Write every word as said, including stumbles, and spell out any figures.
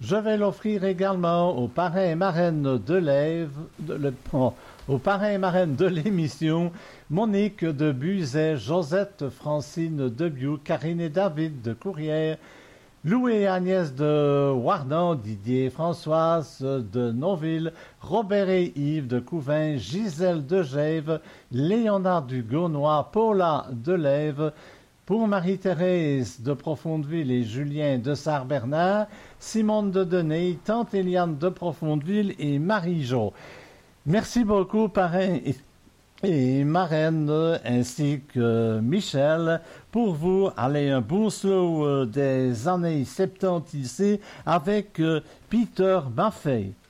Je vais l'offrir également aux parrains et marraines de l'Ève, de, le, oh, aux parrains et marraines de l'émission, Monique de Buzet, Josette Francine de Biou, Karine et David de Courrières, Louis et Agnès de Wardan, Didier et Françoise de Noville, Robert et Yves de Couvain, Gisèle de Gève, Léonard du Gaunois, Paula de Lève, pour Marie-Thérèse de Profondeville et Julien de Sart-Bernard, Simone de Denay, Tante Eliane de Profondeville et Marie-Jo. Merci beaucoup, parrain et, et marraine, ainsi que Michel. Pour vous, allez un bon slow des années soixante-dix ici avec Peter Maffei.